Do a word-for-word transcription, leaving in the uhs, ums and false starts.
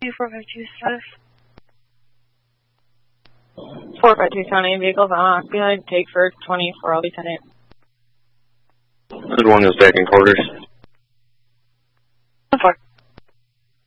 four five two status. four five two County, vehicles on occupied, take for twenty-four, I'll be ten eight. Good one is back in quarters.